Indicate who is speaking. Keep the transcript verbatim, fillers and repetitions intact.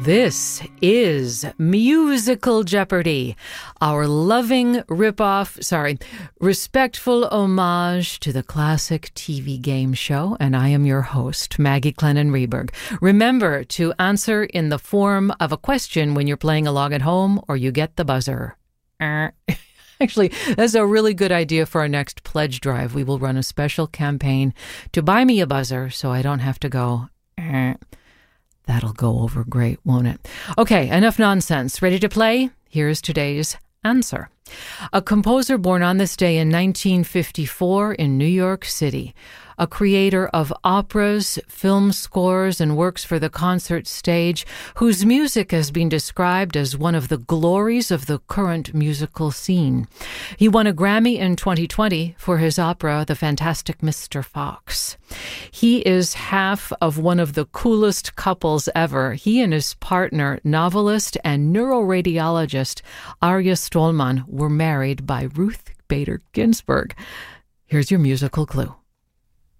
Speaker 1: This is Musical Jeopardy, our loving ripoff, sorry, respectful homage to the classic T V game show, and I am your host, Maggie Clennon Reberg. Remember to answer in the form of a question when you're playing along at home, or you get the buzzer. Actually, that's a really good idea for our next pledge drive. We will run a special campaign to buy me a buzzer so I don't have to go. That'll go over great, won't it? Okay, enough nonsense. Ready to play? Here's today's answer. A composer born on this day in nineteen fifty-four in New York City. A creator of operas, film scores, and works for the concert stage, whose music has been described as one of the glories of the current musical scene. He won a Grammy in twenty twenty for his opera, The Fantastic Mister Fox. He is half of one of the coolest couples ever. He and his partner, novelist and neuroradiologist Arya Stolman, were married by Ruth Bader Ginsburg. Here's your musical clue.